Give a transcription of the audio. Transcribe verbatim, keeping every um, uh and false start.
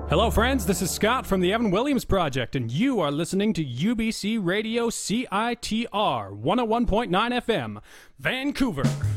Hello, friends. This is Scott from the Evan Williams Project, and you are listening to U B C Radio C I T R one oh one point nine F M, Vancouver.